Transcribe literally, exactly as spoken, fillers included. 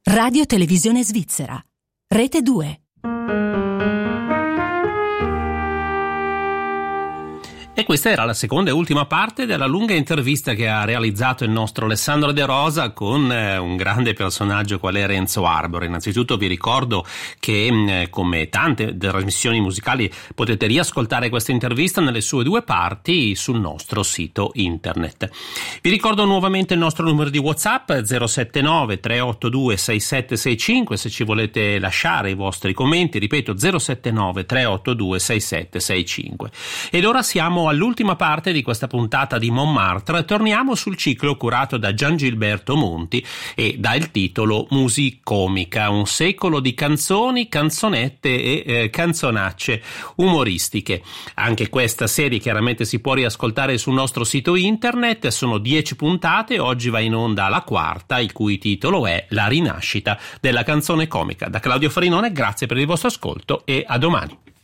Radio Televisione Svizzera. Rete due. E questa era la seconda e ultima parte della lunga intervista che ha realizzato il nostro Alessandro De Rosa con eh, un grande personaggio qual è Renzo Arbore. Innanzitutto vi ricordo che eh, come tante trasmissioni musicali potete riascoltare questa intervista nelle sue due parti sul nostro sito internet. Vi ricordo nuovamente il nostro numero di WhatsApp zero sette nove tre otto due sei sette sei cinque se ci volete lasciare i vostri commenti, ripeto zero sette nove tre otto due sei sette sei cinque. Ed ora siamo all'ultima parte di questa puntata di Montmartre. Torniamo sul ciclo curato da Gian Gilberto Monti e dà il titolo Musicomica, un secolo di canzoni, canzonette e eh, canzonacce umoristiche. Anche questa serie chiaramente si può riascoltare sul nostro sito internet, sono dieci puntate, oggi va in onda la quarta, il cui titolo è La rinascita della canzone comica. Da Claudio Farinone, grazie per il vostro ascolto e a domani.